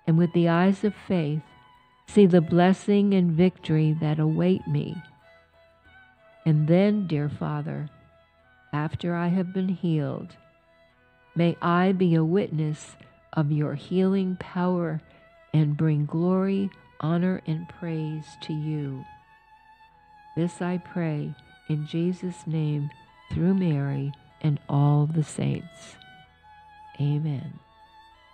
and with the eyes of faith see the blessing and victory that await me. And then, dear Father, after I have been healed, may I be a witness of your healing power and bring glory, honor, and praise to you. This I pray in Jesus' name through Mary and all the saints. Amen.